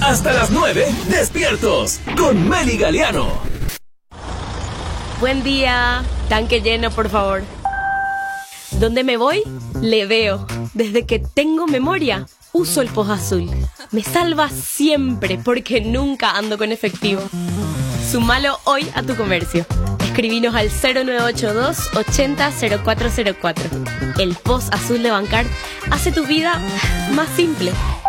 Hasta las 9, despiertos con Meli Galeano. Buen día, tanque lleno, por favor. ¿Dónde me voy? Le veo. Desde que tengo memoria, uso el Post Azul. Me salva siempre porque nunca ando con efectivo. Sumalo hoy a tu comercio. Escribinos al 0982 80 0404. El Post Azul de Bancar hace tu vida más simple.